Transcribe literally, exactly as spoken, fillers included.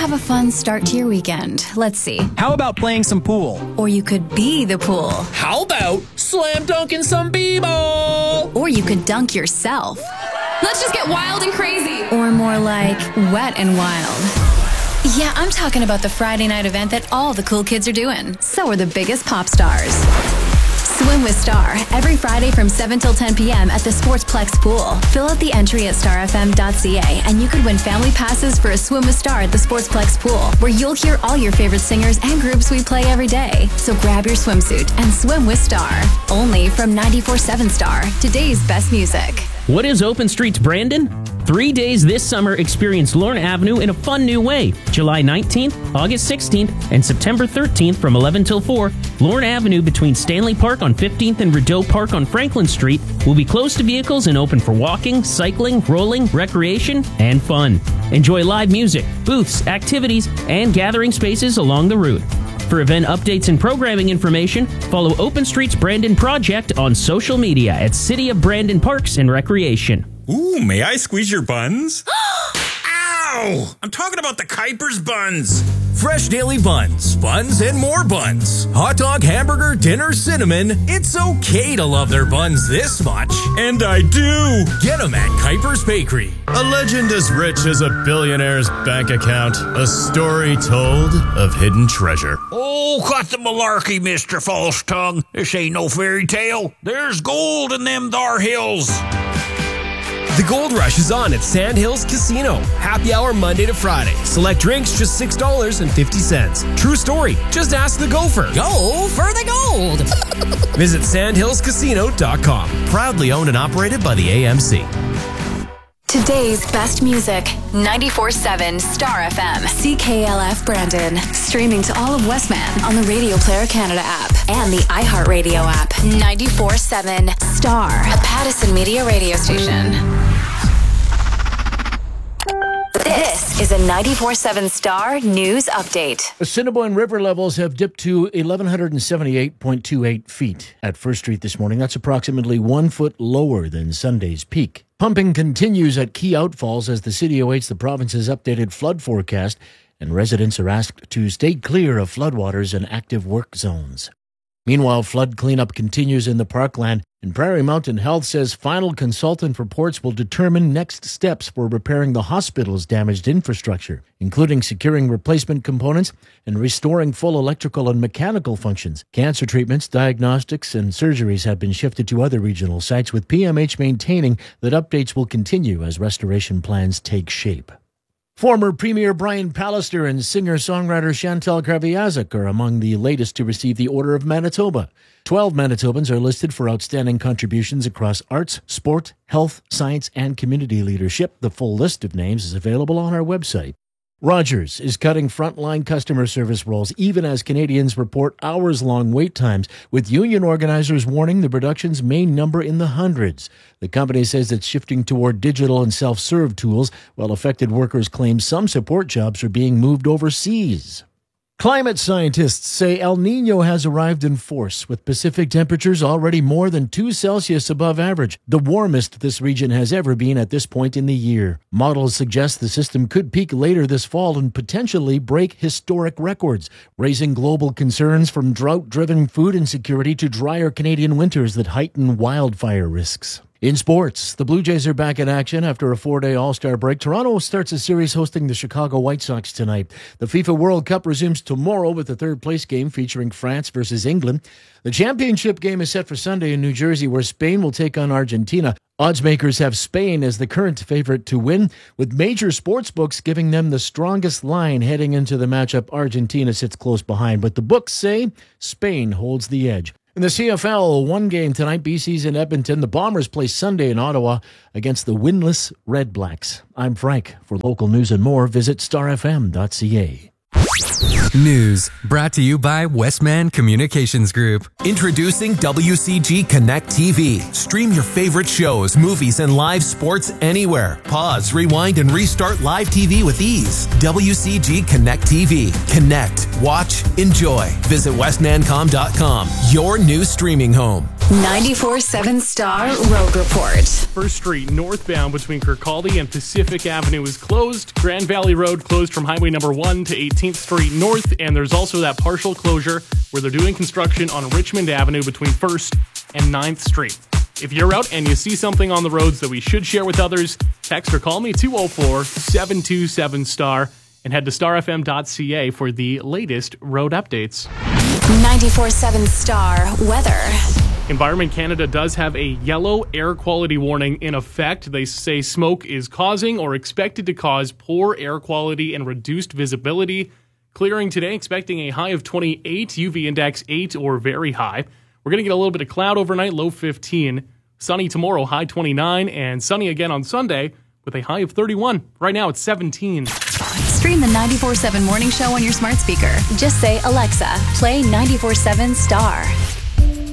have a fun start to your weekend. Let's see. How about playing some pool? Or you could be the pool. How about slam dunking some b-ball? Or you could dunk yourself. Let's just get wild and crazy. Or more like wet and wild. Yeah, I'm talking about the Friday night event that all the cool kids are doing. So are the biggest pop stars. Swim with Star every Friday from seven till ten p.m. at the Sportsplex Pool. Fill out the entry at star f m dot c a and you could win family passes for a Swim with Star at the Sportsplex Pool, where you'll hear all your favorite singers and groups we play every day. So grab your swimsuit and swim with Star. Only from ninety-four point seven Star, today's best music. What is Open Streets Brandon? Three days this summer, experience Lorna Avenue in a fun new way. July nineteenth, August sixteenth, and September thirteenth from eleven till four, Lorna Avenue between Stanley Park on fifteenth and Rideau Park on Franklin Street will be closed to vehicles and open for walking, cycling, rolling, recreation, and fun. Enjoy live music, booths, activities, and gathering spaces along the route. For event updates and programming information, follow Open Streets Brandon Project on social media at City of Brandon Parks and Recreation. Ooh, may I squeeze your buns? Ow! I'm talking about the Kuipers buns. Fresh daily buns, buns and more buns. Hot dog, hamburger, dinner, cinnamon. It's okay to love their buns this much. And I do. Get them at Kuipers Bakery. A legend as rich as a billionaire's bank account. A story told of hidden treasure. Oh, cut the malarkey, Mister False Tongue. This ain't no fairy tale. There's gold in them thar hills. The Gold Rush is on at Sandhills Casino. Happy hour Monday to Friday. Select drinks just six dollars and fifty cents. True story. Just ask the gopher. Go for the gold. Visit sandhills casino dot com. Proudly owned and operated by the A M C. Today's best music, ninety-four point seven Star F M, C K L F Brandon. Streaming to all of Westman on the Radio Player Canada app and the iHeartRadio app. ninety-four point seven Star, a Pattison Media radio station. This is a ninety-four point seven Star News Update. Assiniboine River levels have dipped to eleven seventy-eight point two eight feet at First Street this morning. That's approximately one foot lower than Sunday's peak. Pumping continues at key outfalls as the city awaits the province's updated flood forecast, and residents are asked to stay clear of floodwaters and active work zones. Meanwhile, flood cleanup continues in the parkland, and Prairie Mountain Health says final consultant reports will determine next steps for repairing the hospital's damaged infrastructure, including securing replacement components and restoring full electrical and mechanical functions. Cancer treatments, diagnostics, and surgeries have been shifted to other regional sites, with P M H maintaining that updates will continue as restoration plans take shape. Former Premier Brian Pallister and singer-songwriter Chantal Kreviazuk are among the latest to receive the Order of Manitoba. Twelve Manitobans are listed for outstanding contributions across arts, sport, health, science, and community leadership. The full list of names is available on our website. Rogers is cutting frontline customer service roles even as Canadians report hours-long wait times, with union organizers warning the reductions may number in the hundreds. The company says it's shifting toward digital and self-serve tools, while affected workers claim some support jobs are being moved overseas. Climate scientists say El Niño has arrived in force, with Pacific temperatures already more than two Celsius above average, the warmest this region has ever been at this point in the year. Models suggest the system could peak later this fall and potentially break historic records, raising global concerns from drought-driven food insecurity to drier Canadian winters that heighten wildfire risks. In sports, the Blue Jays are back in action after a four-day All-Star break. Toronto starts a series hosting the Chicago White Sox tonight. The FIFA World Cup resumes tomorrow with the third-place game featuring France versus England. The championship game is set for Sunday in New Jersey, where Spain will take on Argentina. Oddsmakers have Spain as the current favorite to win, with major sports books giving them the strongest line heading into the matchup. Argentina sits close behind, but the books say Spain holds the edge. In the C F L, one game tonight, B C's in Edmonton. The Bombers play Sunday in Ottawa against the winless Red Blacks. I'm Frank. For local news and more, visit star f m dot c a. News brought to you by Westman Communications Group. Introducing W C G Connect T V. Stream your favorite shows, movies, and live sports anywhere. Pause, rewind, and restart live T V with ease. W C G Connect T V. Connect, watch, enjoy. Visit westmancom dot com, your new streaming home. ninety-four seven Star Road Report. First Street northbound between Kirkcaldy and Pacific Avenue is closed. Grand Valley Road closed from Highway number one to eighteenth Street North, and there's also that partial closure where they're doing construction on Richmond Avenue between first and ninth Street. If you're out and you see something on the roads that we should share with others, text or call me two oh four, seven two seven, STAR and head to star f m dot c a for the latest road updates. ninety-four seven Star Weather. Environment Canada does have a yellow air quality warning in effect. They say smoke is causing or expected to cause poor air quality and reduced visibility. Clearing today, expecting a high of twenty-eight, U V index eight or very high. We're going to get a little bit of cloud overnight, low fifteen. Sunny tomorrow, high twenty-nine, and sunny again on Sunday with a high of thirty-one. Right now, it's seventeen. Stream the ninety-four seven Morning Show on your smart speaker. Just say, Alexa, play ninety-four seven Star.